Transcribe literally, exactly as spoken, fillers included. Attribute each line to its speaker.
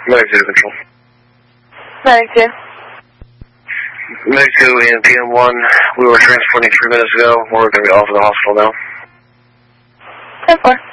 Speaker 1: Medic two to control.
Speaker 2: Medic two.
Speaker 1: Medic two in P M one. We were transporting three minutes ago. We're going to be off of the hospital now.
Speaker 2: ten four.